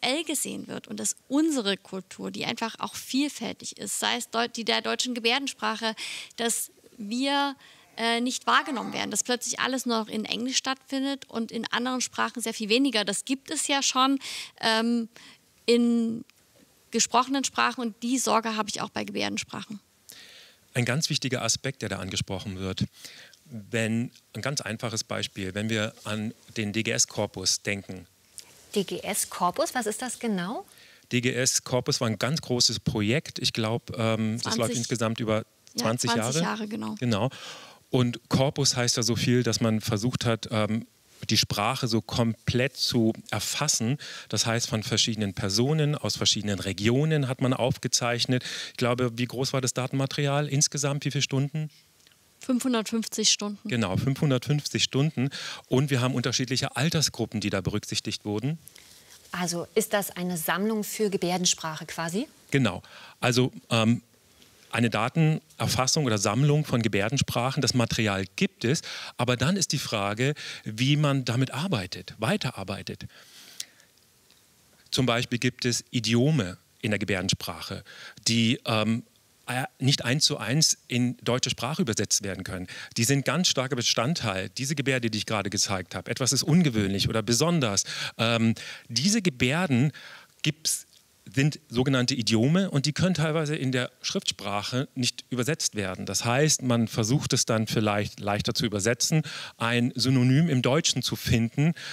individuell gesehen wird und dass unsere Kultur, die einfach auch vielfältig ist, sei es die der deutschen Gebärdensprache, dass wir nicht wahrgenommen werden, dass plötzlich alles nur noch in Englisch stattfindet und in anderen Sprachen sehr viel weniger. Das gibt es ja schon in gesprochenen Sprachen und die Sorge habe ich auch bei Gebärdensprachen. Ein ganz wichtiger Aspekt, der da angesprochen wird, ein ganz einfaches Beispiel, wenn wir an den DGS-Korpus denken. DGS-Korpus, was ist das genau? DGS-Korpus war ein ganz großes Projekt. Ich glaube, das läuft insgesamt über 20 Jahre. 20 Jahre, Genau. Und Korpus heißt ja so viel, dass man versucht hat, die Sprache so komplett zu erfassen. Das heißt, von verschiedenen Personen aus verschiedenen Regionen hat man aufgezeichnet. Ich glaube, wie groß war das Datenmaterial insgesamt? Wie viele Stunden? 550 Stunden. Genau, 550 Stunden. Und wir haben unterschiedliche Altersgruppen, die da berücksichtigt wurden. Also ist das eine Sammlung für Gebärdensprache quasi? Genau. Also eine Datenerfassung oder Sammlung von Gebärdensprachen, das Material gibt es, aber dann ist die Frage, wie man damit arbeitet, weiterarbeitet. Zum Beispiel gibt es Idiome in der Gebärdensprache, die nicht 1:1 in deutsche Sprache übersetzt werden können. Die sind ganz starker Bestandteil. Diese Gebärde, die ich gerade gezeigt habe, etwas ist ungewöhnlich oder besonders. Diese Gebärden sind sogenannte Idiome und die können teilweise in der Schriftsprache nicht übersetzt werden. Das heißt, man versucht es dann vielleicht leichter zu übersetzen, ein Synonym im Deutschen zu finden,